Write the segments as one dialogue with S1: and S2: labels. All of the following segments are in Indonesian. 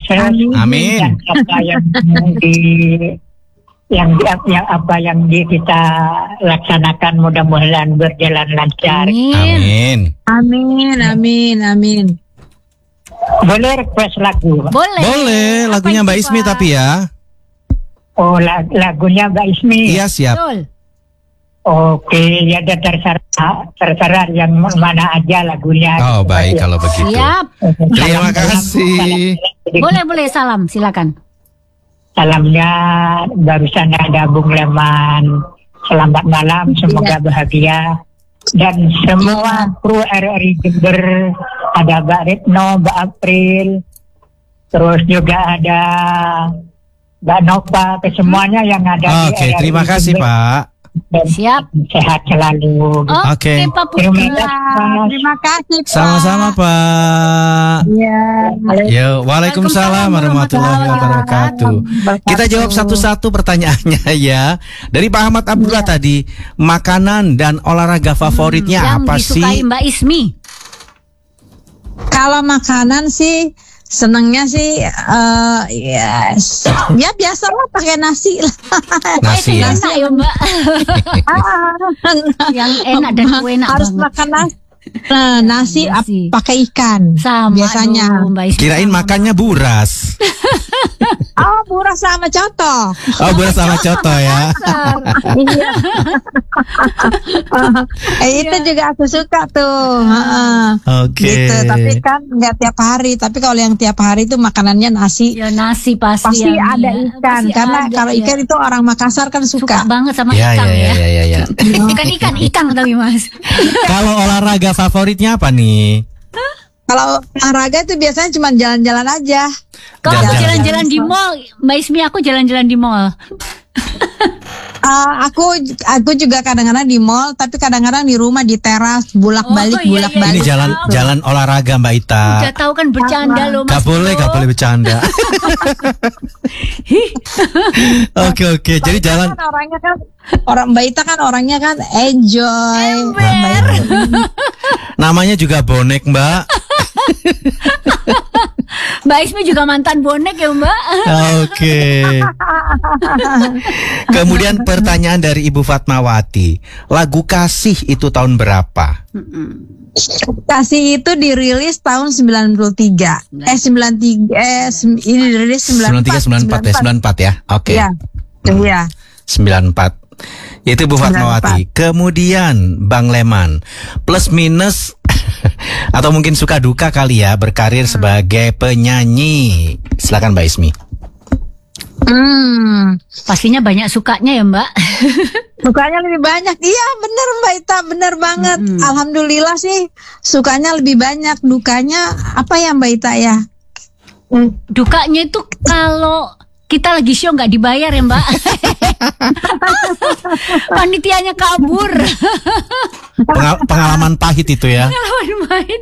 S1: sukses.
S2: Amin.
S1: Dan apa yang kita laksanakan mudah-mudahan berjalan lancar.
S2: Amin.
S1: Boleh request lagu?
S2: Boleh, lagunya Mbak Ismi tapi ya.
S1: Oh, lagunya Mbak Ismi.
S2: Iya, siap.
S3: Betul.
S1: Oke, ya terserah yang mana aja lagunya.
S2: Oh, baik kalau begitu.
S3: Siap.
S2: Terima kasih.
S3: Boleh, salam, silakan.
S1: Salamnya barusan ada Bung Leman. Selamat malam, semoga bahagia. Dan semua kru RRI Jember, ada Mbak Retno, Mbak April, terus juga ada Mbak Nova, kesemuanya yang ada di
S2: Oke,
S1: RRI
S2: terima kasih
S1: Jember.
S2: Pak.
S1: Dan
S3: Siap.
S1: sehat selalu.
S2: Oke.
S3: Pak
S4: Terima kasih Pak.
S2: Sama-sama Pak.
S4: Ya.
S2: Yo, waalaikumsalam warahmatullahi wabarakatuh. Kita jawab satu-satu pertanyaannya ya. Dari Pak Ahmad Abdullah tadi, makanan dan olahraga favoritnya
S3: yang
S2: apa sih?
S3: disukai Mbak Ismi.
S4: Kalau makanan sih senengnya sih ya biasalah pakai nasi lah.
S2: Nasi ya.
S3: Enak ya Mbak. Yang enak dan enak
S4: harus
S3: banget.
S4: makan nasi. Nah, nasi pakai ikan
S3: Sama
S4: biasanya.
S3: Mbak Ismi.
S2: Kirain makannya buras.
S4: Oh, buras sama coto.
S2: Oh, buras sama coto ya.
S4: Iya. Itu juga aku suka tuh.
S2: Oke.
S4: Gitu, tapi kan nggak tiap hari. Tapi kalau yang tiap hari itu makanannya nasi.
S3: Ya nasi pasti
S4: Pasti ada
S3: ya.
S4: ikan.
S3: Pasti
S4: Karena
S3: ada,
S4: kalau
S3: ya.
S4: ikan itu orang Makassar kan
S3: suka
S4: suka.
S3: banget sama
S2: Ya,
S3: ikan
S2: ya,
S3: ya.
S2: ya.
S3: Bukan ikan tapi Mas.
S2: Kalau olahraga favoritnya apa nih?
S4: Kalau olahraga itu biasanya cuma jalan-jalan aja.
S3: Kalau
S2: Jalan-jalan.
S3: jalan-jalan di mall, Mbak Ismi aku jalan-jalan di mall.
S4: Aku juga kadang-kadang di mall, tapi kadang-kadang di rumah di teras bolak-balik.
S2: Ini jalan olahraga Mbak Ita.
S3: Udah tahu kan bercanda loh Mas.
S2: Gak boleh bercanda. Oke. Jadi jalan.
S4: Kan orangnya kan Mbak Ita kan orangnya kan enjoy.
S2: Namanya juga bonek Mbak.
S3: Mbak Ismi juga mantan bonek ya Mbak.
S2: Oke. Kemudian pertanyaan dari Ibu Fatmawati. Lagu Kasih itu tahun berapa?
S4: Kasih itu dirilis tahun 93. Ini dirilis
S2: 94 ya. Oke.
S4: Iya.
S2: 94. Itu Bu Fatmawati. Kemudian Bang Leman, plus minus atau mungkin suka duka kali ya berkarir sebagai penyanyi. Silakan Mbak Ismi.
S3: Pastinya banyak sukanya ya Mbak.
S4: Sukanya lebih banyak. Iya bener Mbak Ita, bener banget. Alhamdulillah sih sukanya lebih banyak. Dukanya apa ya Mbak Ita ya?
S3: Dukanya itu kalau kita lagi show nggak dibayar ya Mbak. Panitianya kabur.
S2: Pengalaman pahit itu ya.
S3: Pengalaman pahit.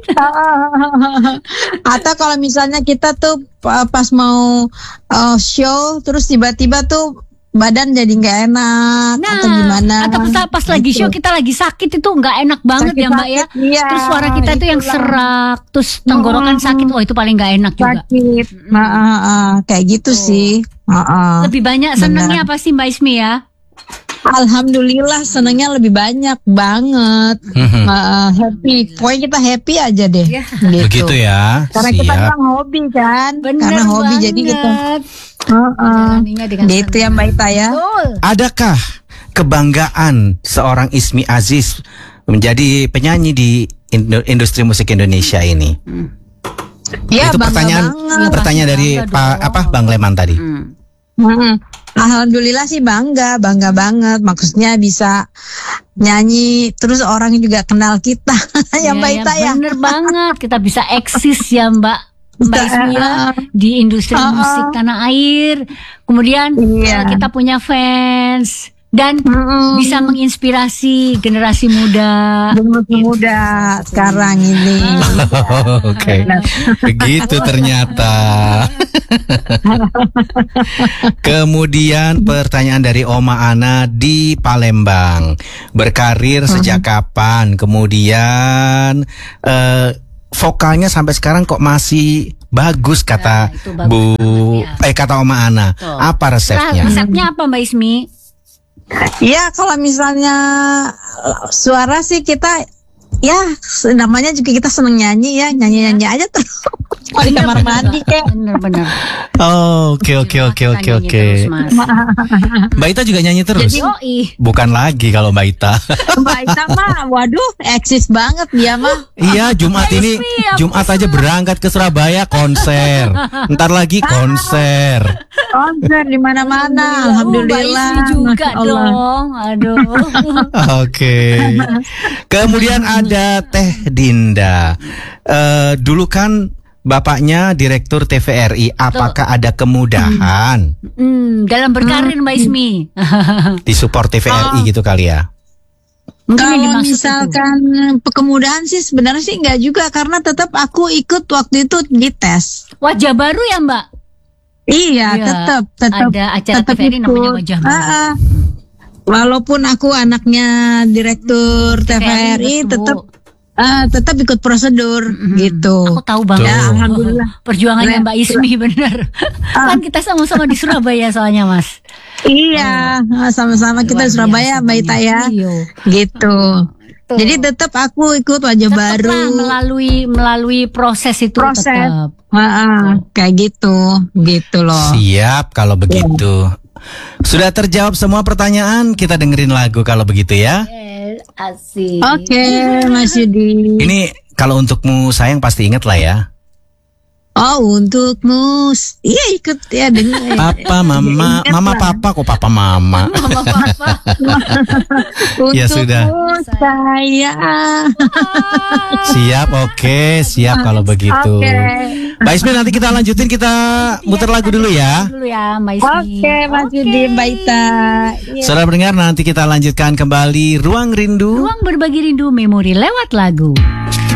S4: Atau kalau misalnya kita tuh pas mau show terus tiba-tiba tuh badan jadi nggak enak atau gimana?
S3: Atau pas lagi show kita lagi sakit itu nggak enak banget ya Mbak ya.
S4: Iya,
S3: terus suara kita itu yang serak, terus tenggorokan sakit, itu paling nggak enak juga.
S4: Sakit, kayak gitu sih.
S3: Lebih banyak senengnya apa sih Mbak Ismi ya?
S4: Alhamdulillah senengnya lebih banyak banget. Happy, pokoknya kita happy aja deh.
S3: Ya.
S4: Gitu.
S2: Begitu ya.
S4: Karena kita memang hobi kan.
S3: Bener
S4: karena hobi
S3: banget.
S4: jadi kita.
S3: Jalaninya dengan
S4: Gitu ya Mbak Ita ya.
S3: Betul.
S2: Adakah kebanggaan seorang Ismi Aziz menjadi penyanyi di industri musik Indonesia ini?
S4: Ya,
S2: Itu
S4: bangga
S2: pertanyaan dari
S3: Bangga
S2: Bang Leman tadi.
S4: Alhamdulillah sih bangga banget. Maksudnya bisa nyanyi terus orang juga kenal kita. Ya Mbak Ita ya.
S3: Bener banget, kita bisa eksis ya Mbak Ismi ya di industri musik tanah air. Kemudian kita punya fans dan bisa menginspirasi generasi muda.
S4: Generasi muda sekarang ini.
S2: Oke. Begitu ternyata. Kemudian pertanyaan dari Oma Ana di Palembang. Berkarir sejak kapan? Kemudian vokalnya sampai sekarang kok masih bagus kata
S3: itu bagus
S2: kata Oma Ana.
S3: Tuh.
S2: Apa resepnya?
S3: Resepnya apa Mbak Ismi?
S4: Ya kalau misalnya suara sih kita ya namanya juga kita seneng nyanyi ya, nyanyi aja terus. Di kamar mandi kayak.
S3: Bener.
S2: Oke. Mbak Ita juga nyanyi terus? Bukan lagi kalau Mbak Ita.
S4: Mbak Ita mah, waduh, eksis banget dia mah.
S2: Iya, Jumat ini, Jumat aja berangkat ke Surabaya konser. Ntar lagi konser.
S4: Konser di mana-mana, alhamdulillah.
S3: Mbak Ismi juga dong, aduh.
S2: Oke. Kemudian ada Teh Dinda. Dulu kan bapaknya Direktur TVRI, apakah ada kemudahan
S3: dalam berkarir Mbak Ismi?
S2: di support TVRI gitu kali ya?
S4: Kalau misalkan kemudahan sih sebenarnya sih enggak juga, karena tetap aku ikut waktu itu di tes.
S3: Wajah baru ya Mbak?
S4: Iya, tetap
S3: ada acara TVRI namanya Wajah Baru.
S4: Walaupun aku anaknya Direktur TVRI tetap ikut prosedur gitu.
S3: Aku tahu banget.
S4: Ya, alhamdulillah.
S3: Perjuangannya Mbak Ismi bener. Kan kita sama-sama di Surabaya soalnya Mas.
S4: Iya, sama-sama kita di Surabaya Mbak Ita ya. Gitu. Jadi tetap aku ikut Wajah Baru.
S3: Melalui proses itu tetap.
S4: Kayak gitu loh.
S2: Siap kalau begitu. Sudah terjawab semua pertanyaan, kita dengerin lagu kalau begitu ya.
S3: Asik.
S4: Oke, Mas Yudi.
S2: Ini kalau untukmu sayang pasti ingat lah ya.
S4: Oh, untukmu. Iya ikut ya dengar.
S2: Papa, mama, mama papa kok papa mama.
S3: Mama papa.
S2: Ya sudah.
S4: Saya.
S2: Siap, oke, siap kalau begitu. Mbak Ismi nanti kita lanjutin, kita muter lagu dulu ya.
S3: Dulu ya, Mbak Ismi.
S4: Oke, Mas Yudi, Mbak Ita.
S2: Saudara pendengar, nanti kita lanjutkan kembali Ruang Rindu.
S3: Ruang berbagi rindu memori lewat lagu.